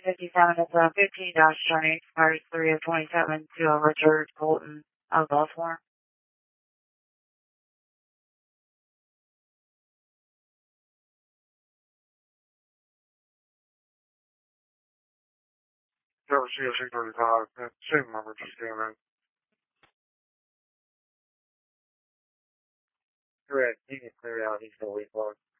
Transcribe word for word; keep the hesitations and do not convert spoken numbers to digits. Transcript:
fifty-seven, it's uh, fifteen dash twenty, expires three of twenty-seven to uh, Richard Colton of Baltimore. That was C O C thirty-five. That same number just came in. Correct. You can clear out. He's still weak.